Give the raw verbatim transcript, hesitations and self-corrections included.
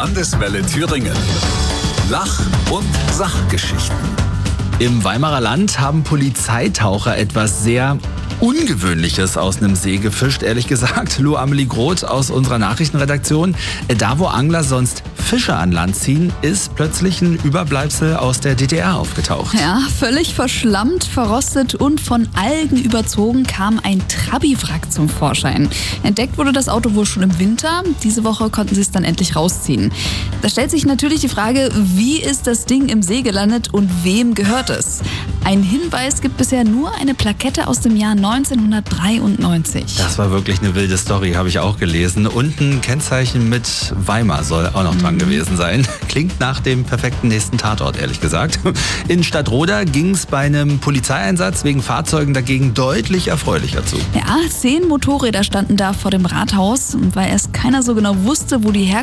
Landeswelle Thüringen. Lach- und Sachgeschichten. Im Weimarer Land haben Polizeitaucher etwas sehr Ungewöhnliches aus einem See gefischt, ehrlich gesagt. Lou Amelie Groth aus unserer Nachrichtenredaktion. Da, wo Angler sonst Fische an Land ziehen, ist plötzlich ein Überbleibsel aus der D D R aufgetaucht. Ja, völlig verschlammt, verrostet und von Algen überzogen kam ein Trabi-Wrack zum Vorschein. Entdeckt wurde das Auto wohl schon im Winter. Diese Woche konnten sie es dann endlich rausziehen. Da stellt sich natürlich die Frage, wie ist das Ding im See gelandet und wem gehört es? Ein Hinweis gibt bisher nur eine Plakette aus dem Jahr neunzehnhundertdreiundneunzig. Das war wirklich eine wilde Story, habe ich auch gelesen. Und ein Kennzeichen mit Weimar soll auch noch dran gewesen sein. Klingt nach dem perfekten nächsten Tatort, ehrlich gesagt. In Stadtroda ging es bei einem Polizeieinsatz wegen Fahrzeugen dagegen deutlich erfreulicher zu. Ja, zehn Motorräder standen da vor dem Rathaus. Und weil erst keiner so genau wusste, wo die herkamen,